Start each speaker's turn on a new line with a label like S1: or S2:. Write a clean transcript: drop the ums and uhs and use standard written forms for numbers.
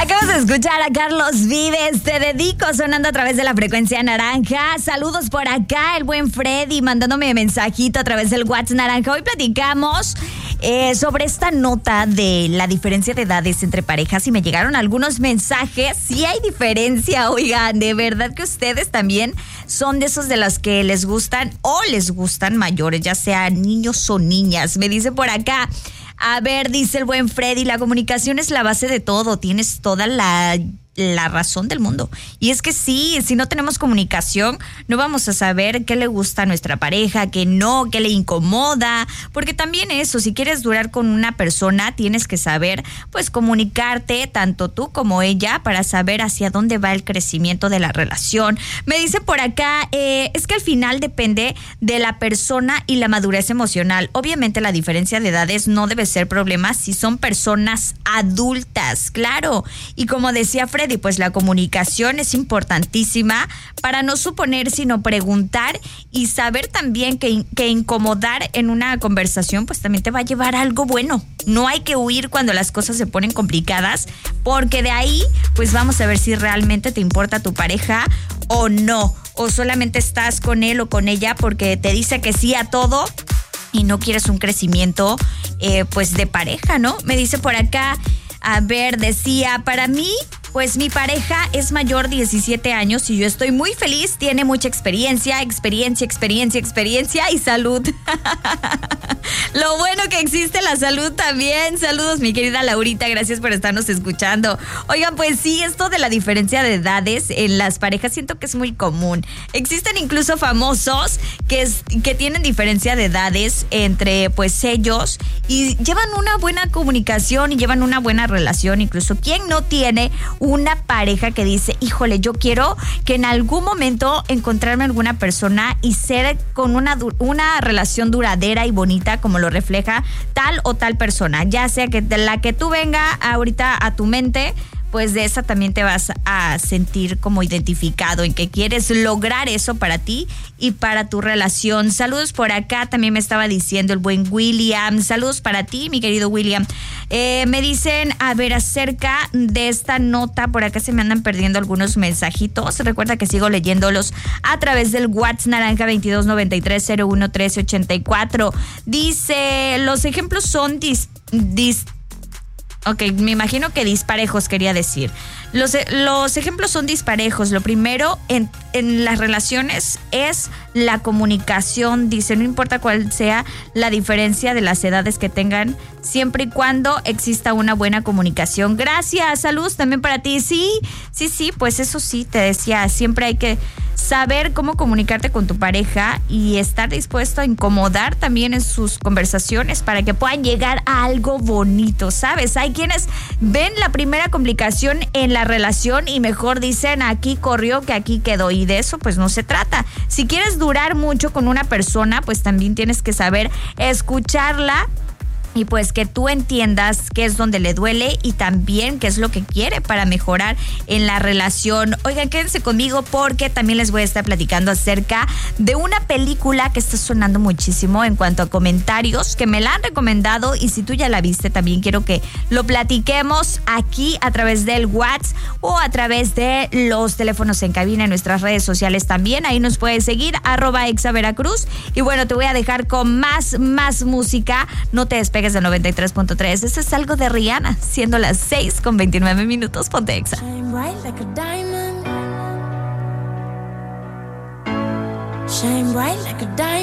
S1: Acabas de escuchar a Carlos Vives, Te Dedico, sonando a través de la frecuencia naranja. Saludos por acá, el buen Freddy mandándome mensajito a través del WhatsApp naranja. Hoy platicamos sobre esta nota de la diferencia de edades entre parejas y me llegaron algunos mensajes. Sí hay diferencia, oigan, de verdad que ustedes también son de esos de los que les gustan o les gustan mayores, ya sean niños o niñas. Me dice por acá, a ver, dice el buen Freddy, la comunicación es la base de todo, tienes toda la razón del mundo. Y es que sí, si no tenemos comunicación, no vamos a saber qué le gusta a nuestra pareja, qué no, qué le incomoda, porque también eso, si quieres durar con una persona, tienes que saber, pues, comunicarte, tanto tú como ella, para saber hacia dónde va el crecimiento de la relación. Me dice por acá, es que al final depende de la persona y la madurez emocional. Obviamente la diferencia de edades no debe ser problema si son personas adultas, claro. Y como decía Freddy, pues la comunicación es importantísima para no suponer, sino preguntar y saber también que incomodar en una conversación pues también te va a llevar a algo bueno. No hay que huir cuando las cosas se ponen complicadas, porque de ahí pues vamos a ver si realmente te importa tu pareja o no, o solamente estás con él o con ella porque te dice que sí a todo y no quieres un crecimiento pues de pareja, ¿no? Me dice por acá, a ver, decía, para mí, pues mi pareja es mayor 17 años y yo estoy muy feliz, tiene mucha experiencia y salud. Lo bueno que existe la salud también. Saludos, mi querida Laurita, gracias por estarnos escuchando. Oigan, pues sí, esto de la diferencia de edades en las parejas siento que es muy común. Existen incluso famosos que tienen diferencia de edades entre pues ellos y llevan una buena comunicación y llevan una buena relación. Incluso, ¿quién no tiene una pareja que dice, híjole, yo quiero que en algún momento encontrarme alguna persona y ser con una relación duradera y bonita como lo refleja tal o tal persona? Ya sea que de la que tú venga ahorita a tu mente, pues de esa también te vas a sentir como identificado en que quieres lograr eso para ti y para tu relación. Saludos por acá, también me estaba diciendo el buen William. Saludos para ti, mi querido William. Me dicen, a ver, acerca de esta nota, por acá se me andan perdiendo algunos mensajitos. Recuerda que sigo leyéndolos a través del WhatsApp naranja 2293-011384. Dice, los ejemplos son Ok, me imagino que disparejos quería decir. Los ejemplos son disparejos. Lo primero en las relaciones es la comunicación. Dice, no importa cuál sea la diferencia de las edades que tengan, siempre y cuando exista una buena comunicación. Gracias, saludos también para ti. Sí, pues eso sí, te decía, siempre hay que saber cómo comunicarte con tu pareja y estar dispuesto a incomodar también en sus conversaciones para que puedan llegar a algo bonito, ¿sabes? Hay quienes ven la primera complicación en la relación y mejor dicen, aquí corrió que aquí quedó, y de eso pues no se trata. Si quieres durar mucho con una persona, pues también tienes que saber escucharla y pues que tú entiendas qué es donde le duele y también qué es lo que quiere para mejorar en la relación. Oigan, quédense conmigo porque también les voy a estar platicando acerca de una película que está sonando muchísimo en cuanto a comentarios, que me la han recomendado, y si tú ya la viste también quiero que lo platiquemos aquí a través del WhatsApp o a través de los teléfonos en cabina en nuestras redes sociales también. Ahí nos puedes seguir, @exaveracruz. Y bueno, te voy a dejar con más música. No te despegues de 93.3. Eso es algo de Rihanna, siendo las 6:29. Ponte Exa.
S2: Shine bright like a diamond. Shine bright like a diamond.